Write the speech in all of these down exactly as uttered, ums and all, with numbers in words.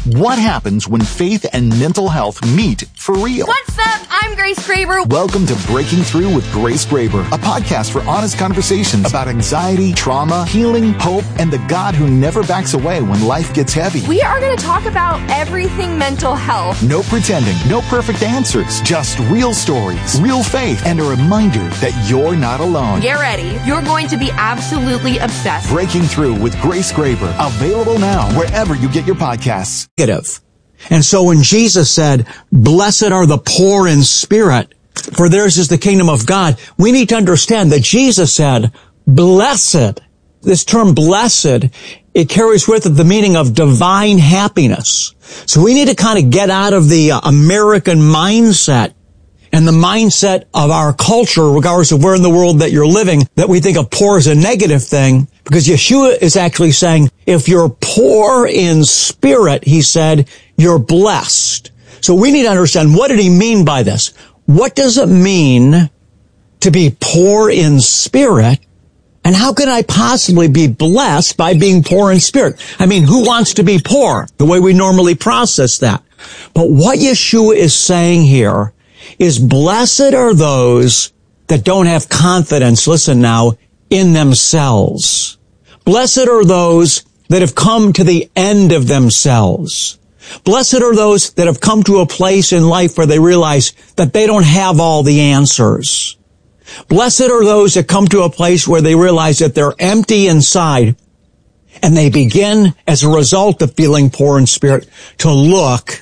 What happens when faith and mental health meet for real? What's up? I'm Grace Graber. Welcome to Breaking Through with Grace Graber, a podcast for honest conversations about anxiety, trauma, healing, hope, and the God who never backs away when life gets heavy. We are going to talk about everything mental health. No pretending, no perfect answers, just real stories, real faith, and a reminder that you're not alone. Get ready. You're going to be absolutely obsessed. Breaking Through with Grace Graber, available now wherever you get your podcasts. Negative. And so when Jesus said, blessed are the poor in spirit, for theirs is the kingdom of God, we need to understand that Jesus said, blessed. This term blessed, it carries with it the meaning of divine happiness. So we need to kind of get out of the uh, American mindset and the mindset of our culture, regardless of where in the world that you're living, that we think of poor as a negative thing, because Yeshua is actually saying, if you're poor in spirit, he said, you're blessed. So we need to understand, what did he mean by this? What does it mean to be poor in spirit? And how can I possibly be blessed by being poor in spirit? I mean, who wants to be poor? The way we normally process that. But what Yeshua is saying here is, blessed are those that don't have confidence, listen now, in themselves. Blessed are those that have come to the end of themselves. Blessed are those that have come to a place in life where they realize that they don't have all the answers. Blessed are those that come to a place where they realize that they're empty inside, and they begin, as a result of feeling poor in spirit, to look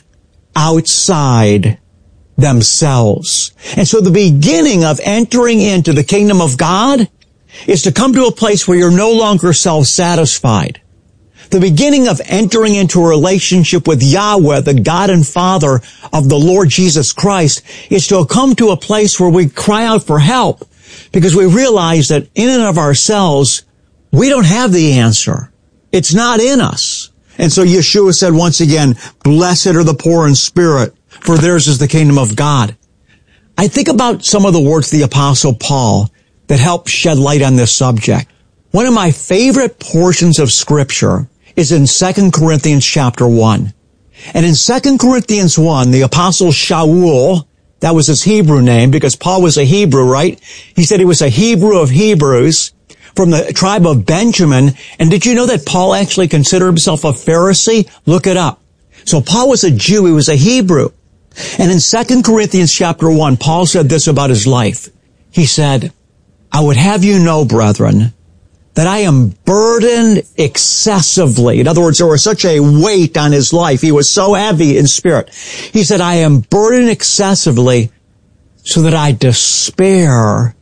outside themselves. And so the beginning of entering into the kingdom of God is to come to a place where you're no longer self-satisfied. The beginning of entering into a relationship with Yahweh, the God and Father of the Lord Jesus Christ, is to come to a place where we cry out for help, because we realize that in and of ourselves, we don't have the answer. It's not in us. And so Yeshua said once again, blessed are the poor in spirit, for theirs is the kingdom of God. I think about some of the words of the Apostle Paul that help shed light on this subject. One of my favorite portions of Scripture is in Second Corinthians chapter one. And in Second Corinthians one, the Apostle Shaul, that was his Hebrew name because Paul was a Hebrew, right? He said he was a Hebrew of Hebrews from the tribe of Benjamin. And did you know that Paul actually considered himself a Pharisee? Look it up. So Paul was a Jew, he was a Hebrew. And in Second Corinthians chapter one, Paul said this about his life. He said, I would have you know, brethren, that I am burdened excessively. In other words, there was such a weight on his life. He was so heavy in spirit. He said, I am burdened excessively so that I despair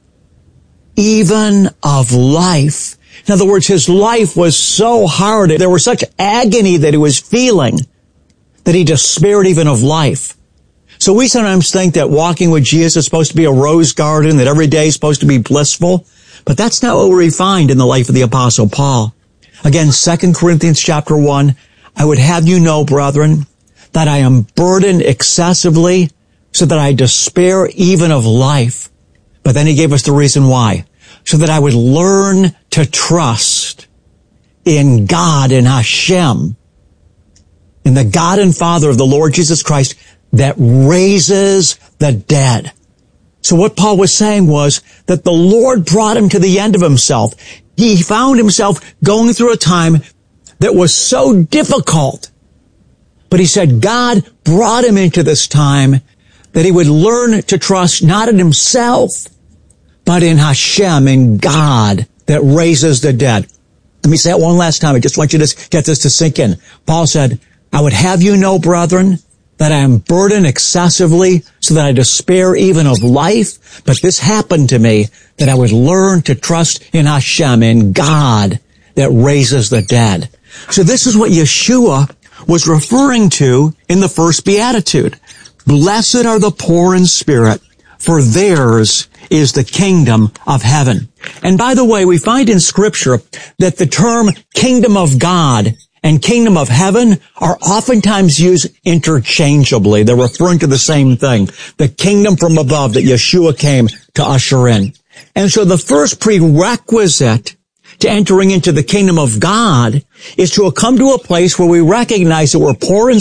even of life. In other words, his life was so hard. There was such agony that he was feeling that he despaired even of life. So we sometimes think that walking with Jesus is supposed to be a rose garden, that every day is supposed to be blissful. But that's not what we find in the life of the Apostle Paul. Again, Second Corinthians chapter one, I would have you know, brethren, that I am burdened excessively so that I despair even of life. But then he gave us the reason why. So that I would learn to trust in God, in Hashem, in the God and Father of the Lord Jesus Christ, that raises the dead. So what Paul was saying was that the Lord brought him to the end of himself. He found himself going through a time that was so difficult. But he said God brought him into this time that he would learn to trust not in himself, but in Hashem, in God that raises the dead. Let me say it one last time. I just want you to get this to sink in. Paul said, I would have you know, brethren, that I am burdened excessively so that I despair even of life. But this happened to me, that I would learn to trust in Hashem, in God that raises the dead. So this is what Yeshua was referring to in the first beatitude. Blessed are the poor in spirit, for theirs is the kingdom of heaven. And by the way, we find in Scripture that the term kingdom of God and kingdom of heaven are oftentimes used interchangeably. They're referring to the same thing, the kingdom from above that Yeshua came to usher in. And so the first prerequisite to entering into the kingdom of God is to come to a place where we recognize that we're poor in